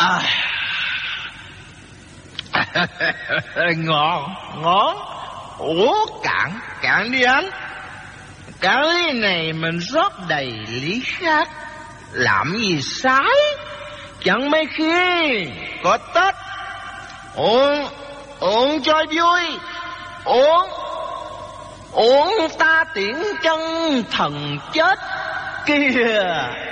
Ngon, ngon. Ủa cạn đi anh. Cái ly này mình rót đầy lý khác, làm gì sai. Chẳng mấy khi có Tết. Uống cho vui. Uống ta tiễn chân thần chết kìa.